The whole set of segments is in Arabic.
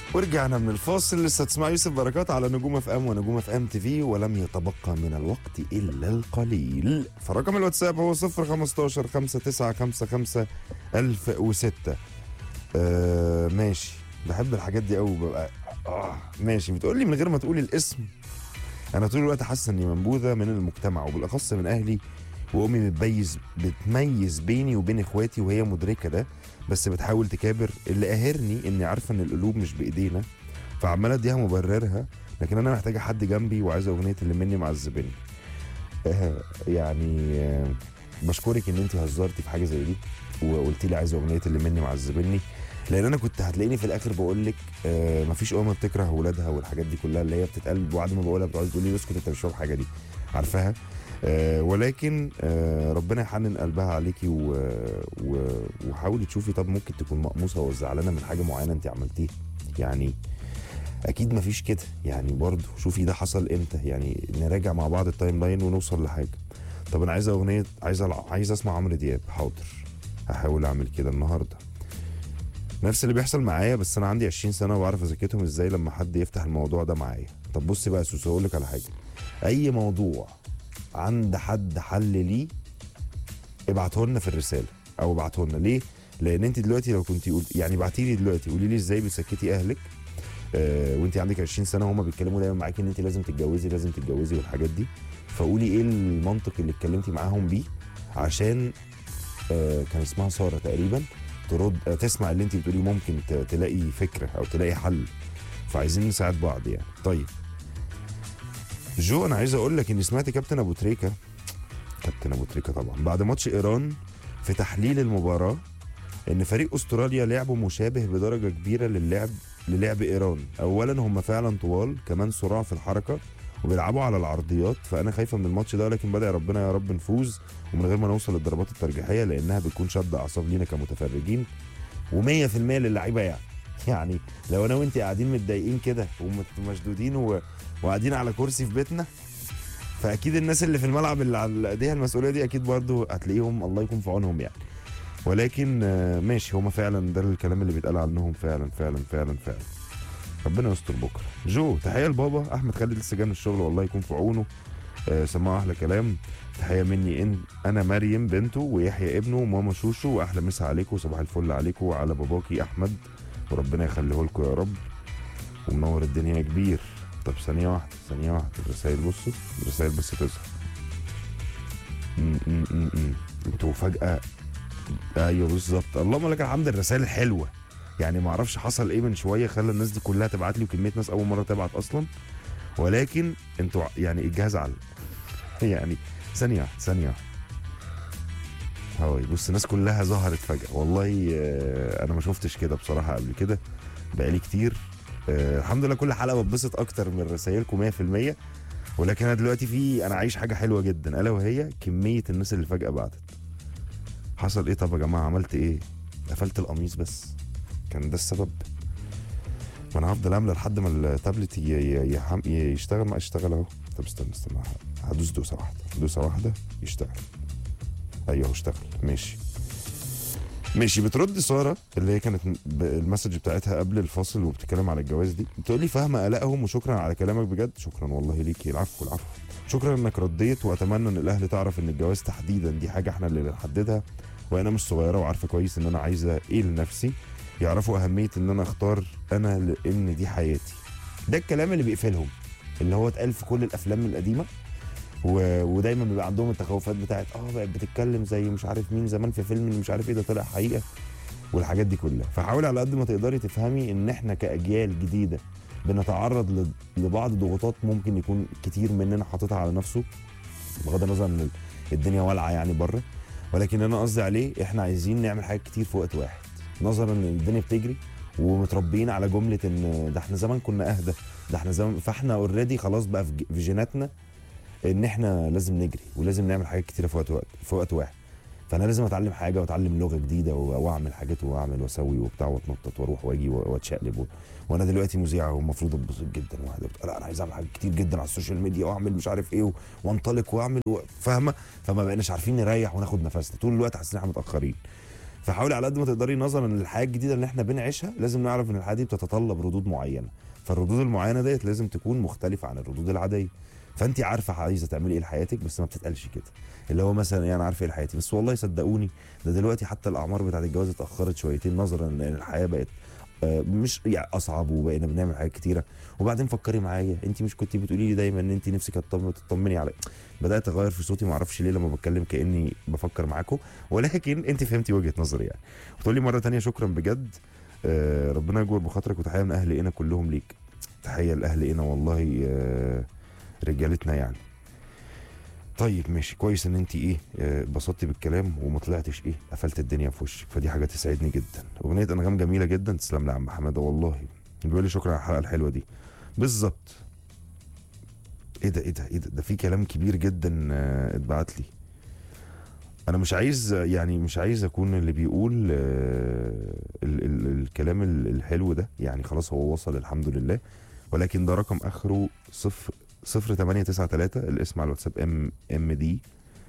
ورجعنا من الفاصل. لسه تسمع يوسف بركات على نجوم اف ام ونجوم اف ام تي في. ولم يتبقى من الوقت الا القليل. فرقم الواتساب هو 015 5955 1006. ماشي. بحب الحاجات دي قوي. ببقى ماشي. بتقول لي من غير ما تقولي الاسم: انا طول الوقت حاسه اني منبوذه من المجتمع وبالاخص من اهلي، وامي بتميز بيني وبين اخواتي وهي مدركه ده، بس بتحاول تكابر. اللي قاهرني اني عارفه ان القلوب مش بايدينا، فعماله اديها مبررها، لكن انا محتاجه حد جنبي وعايزه اغنيه اللي مني معذبني. يعني بشكرك ان انت هزرتي في حاجه زي دي وقلتي لي عايزه اغنيه اللي مني معذبني، لان انا كنت هتلاقيني في الاخر بقول لك مفيش ام بتكره ولادها والحاجات دي كلها اللي هي بتتقال، وبعد ما بقولها بتقعدي تقولي لي اسكت انت مش فاهم حاجه دي، عارفاها. ولكن ربنا يحنن قلبها عليكي وحاولي تشوفي طب ممكن تكون مقموصه وزعلانه من حاجه معينه انت عملتيها. يعني اكيد مفيش كده، يعني برضو شوفي ده حصل امتى، يعني نراجع مع بعض التايم لاين ونوصل لحاجه. طب انا عايزه اغنيه، عايز اسمع عمرو دياب. حاضر، هحاول اعمل كده النهارده. نفس اللي بيحصل معايا، بس انا عندي 20 سنه وبعرف اذاكرهم ازاي لما حد يفتح الموضوع ده معايا. طب بصي بقى يا سوسو، اقول لك على حاجه: اي موضوع عند حد حل ليه ابعته لنا في الرساله او ابعته لنا. ليه؟ لان انت دلوقتي لو كنتي يعني ابعتي لي دلوقتي قولي لي ازاي بتسكتي اهلك وانت عندك 20 سنه، هما بيتكلموا دايما معاكي ان انت لازم تتجوزي لازم تتجوزي والحاجات دي. فقولي ايه المنطق اللي اتكلمتي معاهم بيه، عشان كان اسمها ساره تقريبا، ترد تسمع اللي انت بتقوليه، ممكن تلاقي فكره او تلاقي حل. فعايزين نساعد بعض يعني. طيب جو، انا عايز اقول لك اني سمعت كابتن ابو تريكه طبعا بعد ماتش ايران في تحليل المباراه ان فريق استراليا لعبه مشابه بدرجه كبيره للعب ايران. اولا هم فعلا طوال، كمان سرعه في الحركه وبيلعبوا على العرضيات، فانا خايفه من الماتش ده، لكن بدعي ربنا يا رب نفوز ومن غير ما نوصل للضربات الترجيحيه، لانها بتكون شد اعصاب لينا كمتفرجين و100% للعيبه يعني لو انا وانت قاعدين متضايقين كده ومشدودين وقاعدين على كرسي في بيتنا، فاكيد الناس اللي في الملعب اللي على ايديها المسؤوليه دي اكيد برضو هتلاقيهم الله يكون في عونهم يعني. ولكن ماشي، هما فعلا ده الكلام اللي بيتقال عنهم، فعلا فعلا فعلا فعلا. ربنا يستر بكره. جو، تحيه لبابا احمد خالد لسه جاي من الشغل، والله يكون في عونه. سمعوا احلى كلام. تحيه مني انا مريم بنته ويحيى ابنه وماما شوشو، واحلى مسا عليكم وصباح الفل عليكم وعلى باباكي احمد، وربنا يخليه لكم يا رب ومنور الدنيا يا كبير. طب ثانيه واحده الرسائل، بصوا الرسائل بس تظهر. انتوا فجاه. ايوه بالظبط، اللهم لك الحمد. الرسائل الحلوه يعني ما اعرفش حصل ايه من شويه خلى الناس دي كلها تبعت لي، وكميه ناس اول مره تبعت اصلا، ولكن انتوا يعني الجهاز على يعني ثانيه هاي بص، الناس كلها ظهرت فجاه والله. انا ما شفتش كده بصراحه قبل كده بقالي كتير. الحمد لله كل حلقه بتبسط اكتر من رسائلكم 100%. ولكن انا دلوقتي انا عايش حاجه حلوه جدا، الا وهي كميه الناس اللي فجاه بعتت. حصل ايه؟ طب يا جماعه عملت ايه؟ قفلت القميص بس؟ كان ده السبب؟ ما انا هفضل املى لحد ما التابلت يشتغل. ما اشتغل اهو. طب استنى هدوس دوسه واحده يشتغل. ايوه اشتغل. ماشي. بترد ساره اللي هي كانت المسج بتاعتها قبل الفاصل وبتتكلم على الجواز دي، بتقول لي فاهمه قلقهم وشكرا على كلامك بجد. شكرا والله ليكي. العفو. شكرا انك رديت، واتمنى ان الاهل تعرف ان الجواز تحديدا دي حاجه احنا اللي بنحددها، وانا مش صغيره وعارفه كويس ان انا عايزه ايه لنفسي. يعرفوا اهميه ان انا اختار انا، لان دي حياتي. ده الكلام اللي بيقفلهم، اللي هو اتقال في كل الافلام القديمه ودايما بيبقى عندهم التخوفات بتاعت بقت بتتكلم زي مش عارف مين زمان في فيلم اللي مش عارف ايه ده طلع حقيقه والحاجات دي كلها. فحاولي على قد ما تقدري تفهمي ان احنا كاجيال جديده بنتعرض لبعض ضغوطات ممكن يكون كتير مننا حاططها على نفسه، بغض النظر ان الدنيا والعه يعني بره. ولكن انا قصدي عليه احنا عايزين نعمل حاجات كتير في وقت واحد، نظرا ان الدنيا بتجري ومتربيين على جمله ان ده احنا زمان كنا اهدى، ده احنا زمان، فاحنا اوريدي خلاص بقى في جيناتنا ان احنا لازم نجري ولازم نعمل حاجات كتيره في وقت واحد. فانا لازم اتعلم حاجه واتعلم لغه جديده واعمل حاجات واعمل واسوي وبتاع واتنطط واروح واجي واتشقلب وانا دلوقتي مذيعه ومفروض اتبسط جدا واحده لا انا عايز اعمل حاجات كتير جدا على السوشيال ميديا واعمل مش عارف ايه وانطلق واعمل فاهمه. فما بقيناش عارفين نريح وناخد نفسنا طول الوقت، حاسين احنا متاخرين. فحاولي على قد ما تقدري نظرا للحياه الجديده اللي احنا بنعيشها لازم نعرف ان الحياه دي بتتطلب ردود معينه، فالردود المعينه ديت لازم تكون مختلفه عن الردود العاديه. فانت عارفه عايزه تعملي ايه لحياتك بس ما بتتقالش كده، اللي هو مثلا يعني عارفه ايه لحياتي، بس والله صدقوني ده دلوقتي حتى الاعمار بتاعت الجواز اتاخرت شويتين نظرا ان الحياه بقت مش يعني اصعب وبقينا بنعمل حاجات كتيره. وبعدين فكري معايا، انت مش كنتي بتقولي لي دايما ان انت نفسك تطمني على، بدات اغير في صوتي ما اعرفش ليه لما بتكلم كاني بفكر معاكم، ولكن انت فهمتي وجهه نظري يعني. وتقولي مره تانية شكرا بجد، ربنا يجبر بخاطرك، وتحيه من اهل هنا كلهم ليك. تحيه لاهل هنا والله، رجالتنا يعني. طيب ماشي كويس ان انت ايه اتبسطتي بالكلام وما طلعتش ايه قفلت الدنيا في وشك، فدي حاجه تسعدني جدا. اغنيه انغام جميله جدا، تسلم لي يا عم حماده والله. بيقول لي شكرا على الحلقه الحلوه دي. بالظبط. ايه ده ايه ده ايه ده في كلام كبير جدا اتبعت لي. انا مش عايز يعني مش عايز اكون اللي بيقول ال الكلام الحلو ده يعني، خلاص هو وصل الحمد لله، ولكن ده رقم اخره 0893 الاسم على الواتساب ام دي.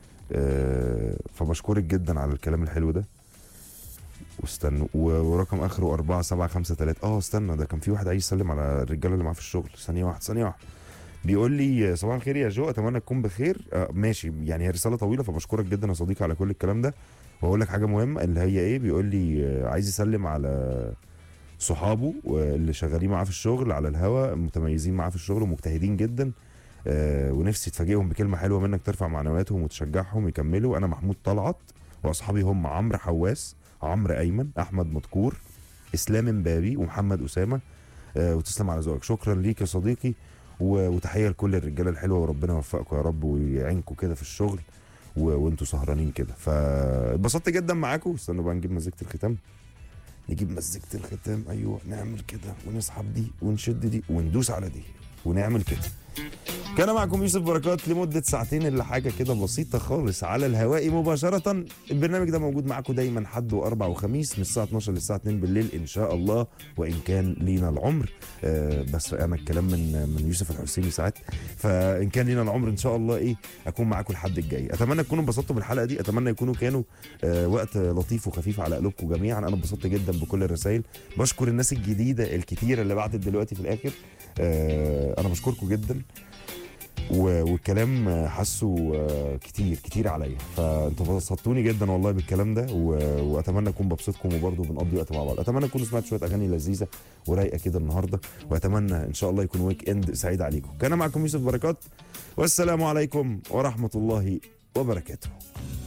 فبشكرك جدا على الكلام الحلو ده. واستنوا ورقم اخره 4753. استنى، ده كان في واحد عايز يسلم على الرجاله اللي معاه في الشغل. ثانيه واحده ثانيه واحده. بيقول لي صباح الخير يا جو، اتمنى تكون بخير. ماشي يعني هي رساله طويله، فبشكرك جدا يا صديقي على كل الكلام ده. واقول لك حاجه مهمه اللي هي ايه، بيقول لي عايز يسلم على صحابه اللي شغالين معاه في الشغل على الهوا، متميزين معاه في الشغل ومجتهدين جدا، ونفسي تفاجئهم بكلمه حلوه منك ترفع معنوياتهم وتشجعهم يكملوا. انا محمود طلعت واصحابي هم عمرو حواس، عمرو ايمن، احمد مدكور، اسلام امبابي، ومحمد اسامه. وتسلم على ذوقك. شكرا ليك يا صديقي، وتحيه لكل الرجاله الحلوه، وربنا يوفقكم يا رب ويعينكم كده في الشغل وانتوا سهرانين كده. فاتبسطت جدا معاكم. استنوا بقى نجيب مزيكه الختام، نجيب مزيكه الختام. ايوه نعمل كده ونسحب دي ونشد دي وندوس على دي ونعمل كده. كان معكم يوسف بركات لمدة ساعتين إلا حاجة كده بسيطة خالص على الهواء مباشرة. البرنامج ده موجود معكم دايما حد وأربع وخميس من الساعة 12 للساعة 2 بالليل إن شاء الله، وإن كان لينا العمر. بس أنا الكلام من يوسف الحسيني ساعات، فإن كان لينا العمر إن شاء الله إيه أكون معاكم الحد الجاي. أتمنى تكونوا انبسطتوا بالحلقة دي، أتمنى كانوا وقت لطيف وخفيف على قلوبكم جميعا. أنا انبسطت جدا بكل الرسائل، بشكر الناس الجديدة الكتيرة اللي بعتت دلوقتي في الآخر. أنا بشكركم جدا، والكلام حاسه كتير عليا، فانتوا بسطتوني جدا والله بالكلام ده، واتمنى اكون ببسطكم وبرضه بنقضي وقت مع بعض. اتمنى تكونوا سمعتوا شويه اغاني لذيذه ورايقه كده النهارده، واتمنى ان شاء الله يكون ويك اند سعيد عليكم. كان معكم يوسف بركات، والسلام عليكم ورحمه الله وبركاته.